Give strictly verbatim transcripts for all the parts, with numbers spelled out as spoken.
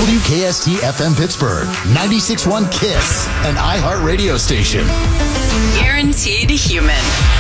W K S T F M Pittsburgh, ninety-six point one KISS, an iHeart radio station. Guaranteed human.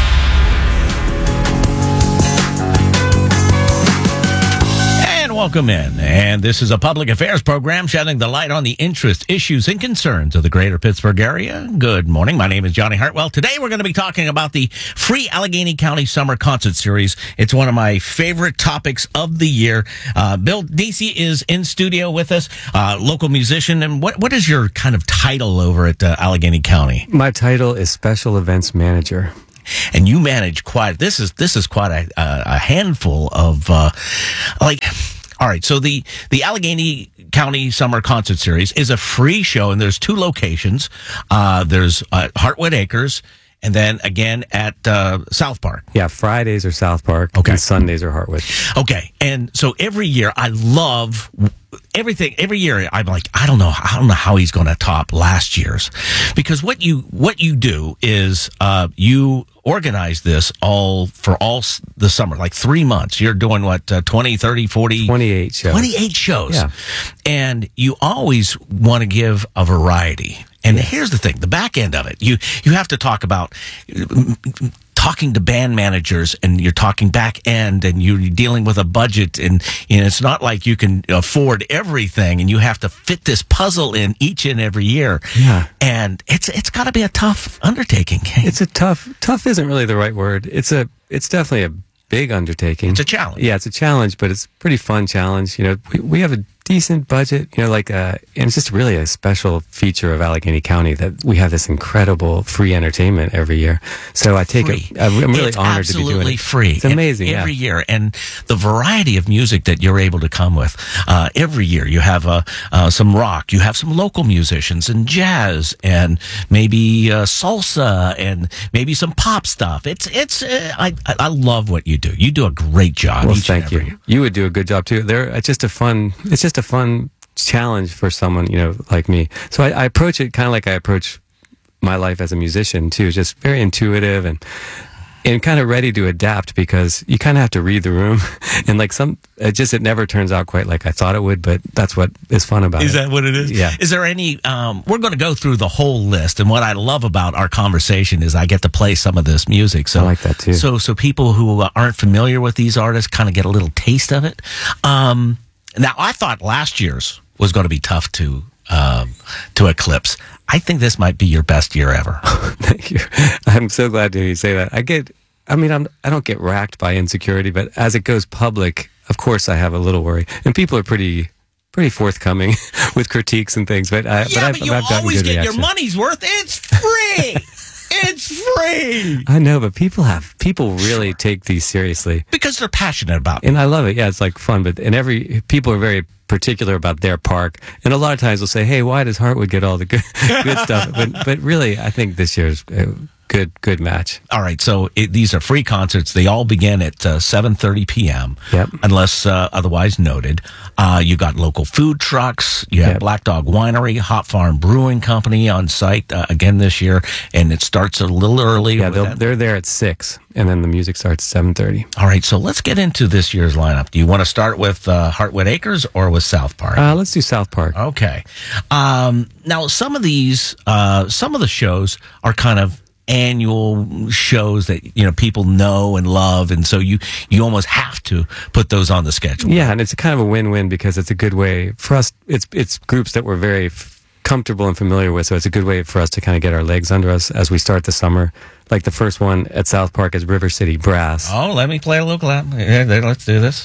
Welcome in, and this is a public affairs program shedding the light on the interests, issues, and concerns of the greater Pittsburgh area. Good morning. My name is Johnny Hartwell. Today we're going to be talking about the free Allegheny County Summer Concert Series. It's one of my favorite topics of the year. Uh, Bill Deasy is in studio with us, uh, local musician. And what what is your kind of title over at uh, Allegheny County? My title is Special Events Manager. And you manage quite, this is, this is quite a, a handful of, uh, like, all right, so the, the Allegheny County Summer Concert Series is a free show, and there's two locations. Uh, there's uh, Heartwood Acres, and then again at uh, South Park. Yeah, Fridays are South Park, okay. And Sundays are Heartwood. Okay, and so every year I love everything. Every year I'm like, I don't know, I don't know how he's going to top last year's, because what you what you do is uh, you organize this all for all the summer, like three months. You're doing what, uh, twenty, thirty, forty? twenty-eight shows. twenty-eight shows. Yeah. And you always want to give a variety. And yes. Here's the thing, the back end of it, you, you have to talk about talking to band managers, and you're talking back end, and you're dealing with a budget, and, and it's not like you can afford everything, and you have to fit this puzzle in each and every year. Yeah. And it's it's got to be a tough undertaking. It's a tough, tough isn't really the right word. It's a, it's definitely a big undertaking. It's a challenge. Yeah, it's a challenge, but it's a pretty fun challenge. You know, we, we have a decent budget, you know, like, uh, and it's just really a special feature of Allegheny County that we have this incredible free entertainment every year. So I take free. it, I'm really it's honored to be doing it. Absolutely free. It's amazing, and every yeah. year. And the variety of music that you're able to come with, uh, every year. You have, uh, uh, some rock, you have some local musicians, and jazz, and maybe, uh, salsa, and maybe some pop stuff. It's, it's, uh, I, I love what you do. You do a great job. Well, each and thank every you. year. You would do a good job too. There, it's just a fun, it's just a fun challenge for someone, you know, like me. So I, I approach it kind of like I approach my life as a musician too, just very intuitive and and kind of ready to adapt, because you kind of have to read the room, and like some, it just, it never turns out quite like I thought it would, but that's what is fun about it. Is that what it is? Yeah. Is there any, um, we're going to go through the whole list, and what I love about our conversation is I get to play some of this music. So, I like that too. So, so people who aren't familiar with these artists kind of get a little taste of it. Um, now I thought last year's was going to be tough to, um, to eclipse. I think this might be your best year ever. Thank you. I'm so glad to hear you say that. I get, I mean, I'm, I don't get racked by insecurity, but as it goes public, of course I have a little worry. And people are pretty, pretty forthcoming with critiques and things, but I, yeah, but, I've, but you I've gotten always good get reaction. your money's worth. It's free. It's free. I know, but people have, people really sure. take these seriously. Because they're passionate about it. And I love it. Yeah, it's like fun, but, and every, people are very particular about their park. And a lot of times they'll say, hey, why does Heartwood get all the good, good stuff? But, but really, I think this year's a good, good match. All right. So it, these are free concerts. They all begin at uh, seven thirty p.m. Yep. Unless uh, otherwise noted. Uh, you got local food trucks. You have Yep. Black Dog Winery, Hop Farm Brewing Company on site uh, again this year. And it starts a little early. Yeah, with they'll, that. they're there at six, and then the music starts at seven thirty. All right. So let's get into this year's lineup. Do you want to start with uh, Heartwood Acres or with South Park? Uh, let's do South Park. Okay. Um, now, some of these, uh, some of the shows are kind of annual shows that, you know, people know and love, and so you you almost have to put those on the schedule. Yeah, and it's a kind of a win-win, because it's a good way for us. It's it's groups that we're very f- comfortable and familiar with, so it's a good way for us to kind of get our legs under us as we start the summer. Like the first one at South Park is River City Brass. Oh, let me play a little clap. Yeah, let's do this.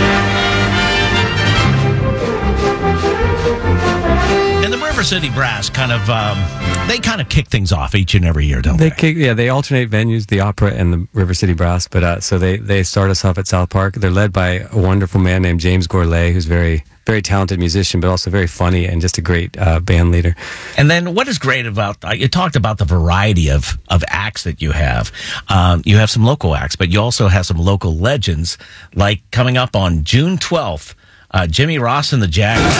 And the River City Brass kind of, um, they kind of kick things off each and every year, don't they? They kick, yeah, they alternate venues, the Opera and the River City Brass. But uh, so they they start us off at South Park. They're led by a wonderful man named James Gourlay, who's very very talented musician, but also very funny and just a great uh, band leader. And then what is great about, uh, you talked about the variety of, of acts that you have. Um, you have some local acts, but you also have some local legends, like coming up on June twelfth, uh, Jimmy Ross and the Jaggers.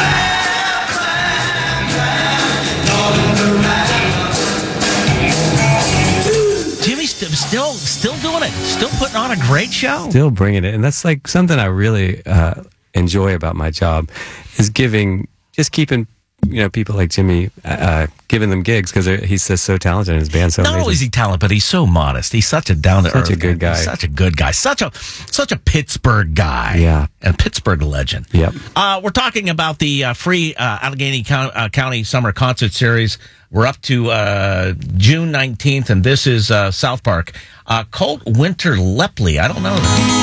Jimmy's st- still still doing it, still putting on a great show. Still bringing it. And that's like something I really uh, enjoy about my job, is giving just keeping, you know, people like Jimmy, uh, giving them gigs because he's just so talented and his band's so Not amazing. only is he talented, but he's so modest. He's such a down to earth, Such a good guy. Such a good guy. Such a such a Pittsburgh guy. Yeah. And Pittsburgh legend. Yep. Uh, we're talking about the uh, free uh, Allegheny County, uh, County Summer Concert Series. We're up to uh, June nineteenth, and this is uh, South Park. Uh, Colt Winter Lepley. I don't know.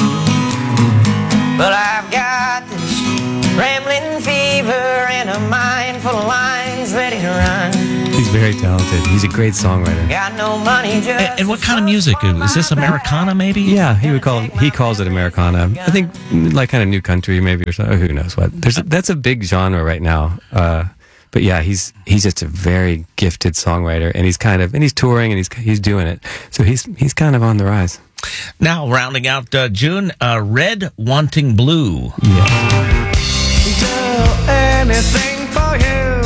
But I've got this rambling fever and a mind full of lines ready to run. He's very talented. He's a great songwriter. Got no money, just And, and what kind of music? Is this Americana, maybe? Yeah, he would call he calls it Americana. I think like kind of new country, maybe, or something. Who knows what? There's a, that's a big genre right now. Uh, but yeah, he's he's just a very gifted songwriter, and he's kind of and he's touring and he's he's doing it. So he's he's kind of on the rise. Now, rounding out uh, June, uh, Red Wanting Blue. Yeah. do anything for you,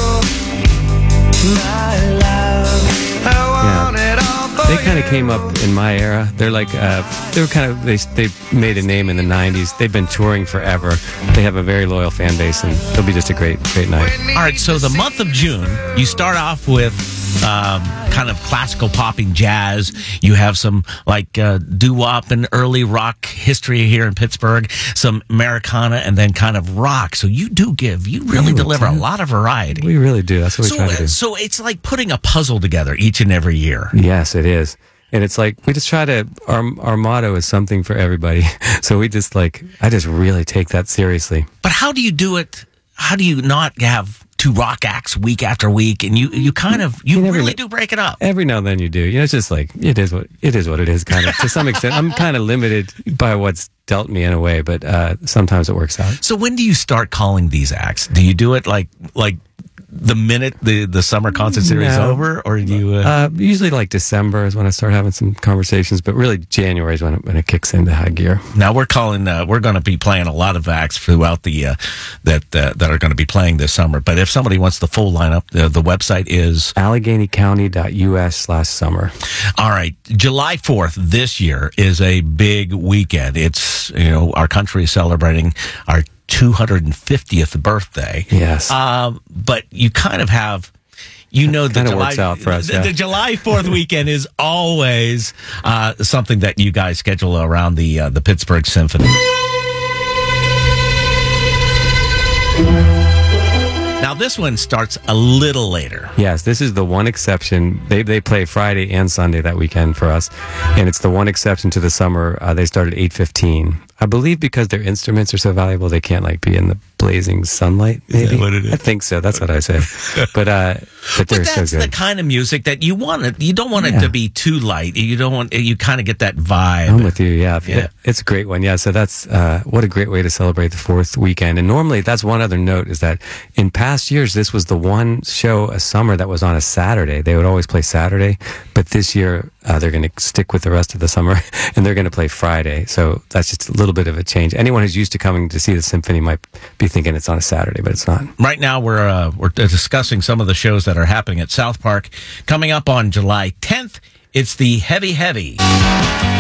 my love. I want it all for They kind of you. came up in my era. They're like, uh, they were kind of, they, they made a name in the nineties. They've been touring forever. They have a very loyal fan base, and it'll be just a great, great night. All right, so the month of June, you start off with um, kind of classical popping jazz. You have some like uh, doo-wop and early rock history here in Pittsburgh, some Americana, and then kind of rock. So you do give, you really We deliver a do. lot of variety. We really do. That's what we So, try to do. so it's like putting a puzzle together each and every year. Yes, it is. And it's like, we just try to, our, our motto is something for everybody. So we just like, I just really take that seriously. But how do you do it? How do you not have two rock acts week after week? And you, you kind of, you, You never really kn- do break it up. Every now and then you do. You know, it's just like, it is what, it is what it is, kind of. To some extent, I'm kind of limited by what's dealt me in a way, but uh, sometimes it works out. So when do you start calling these acts? Do you do it like, like, the minute the, the summer concert series is No. over, or do you? Uh, Uh, usually like December is when I start having some conversations, but really January is when it, when it kicks into high gear. now we're calling. Uh, we're going to be playing a lot of acts throughout the uh, that uh, that are going to be playing this summer. But if somebody wants the full lineup, the, the website is Allegheny County dot U S slash summer. all right. July fourth this year is a big weekend. It's you know our country is celebrating our two hundred fiftieth birthday. Yes. Um, but you kind of have, you know, the Kinda July, works out for us, the, yeah. the July fourth weekend is always uh, something that you guys schedule around the uh, the Pittsburgh Symphony. Now this one starts a little later. Yes, this is the one exception. They they play Friday and Sunday that weekend for us, and it's the one exception to the summer. Uh, they start at eight fifteen. I believe because their instruments are so valuable, they can't like be in the blazing sunlight. Maybe what it is? I think so. That's what I say. But uh, but they're But so that's the good. kind of music that you want it. You don't want it Yeah. to be too light. You don't want. You kind of get that vibe. I'm with you. Yeah, Yeah. it's a great one. Yeah, so that's uh, what a great way to celebrate the fourth weekend. And normally, that's one other note is that in past years, this was the one show a summer that was on a Saturday. They would always play Saturday, but this year uh, they're going to stick with the rest of the summer, and they're going to play Friday. So that's just a little bit of a change. Anyone who's used to coming to see the symphony might be thinking it's on a Saturday, but it's not. Right now, we're uh, we're discussing some of the shows that are happening at South Park. Coming up on July tenth, it's the Heavy Heavy.